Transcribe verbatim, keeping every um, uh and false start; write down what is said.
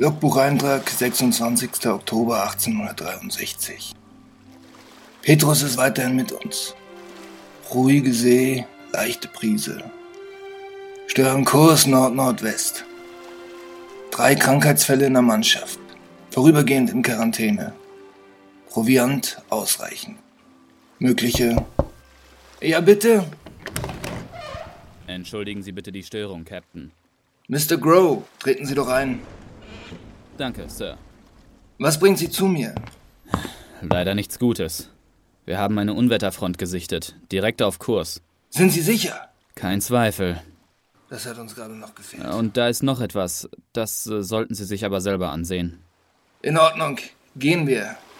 Logbucheintrag sechsundzwanzigster Oktober achtzehnhundertdreiundsechzig. Petrus ist weiterhin mit uns. Ruhige See, leichte Brise. Stören Kurs Nord-Nordwest. Drei Krankheitsfälle in der Mannschaft. Vorübergehend in Quarantäne. Proviant ausreichend. Mögliche... Ja, bitte? Entschuldigen Sie bitte die Störung, Captain. Mister Grow, treten Sie doch ein. Danke, Sir. Was bringt Sie zu mir? Leider nichts Gutes. Wir haben eine Unwetterfront gesichtet, direkt auf Kurs. Sind Sie sicher? Kein Zweifel. Das hat uns gerade noch gefehlt. Und da ist noch etwas. Das äh, sollten Sie sich aber selber ansehen. In Ordnung. Gehen wir.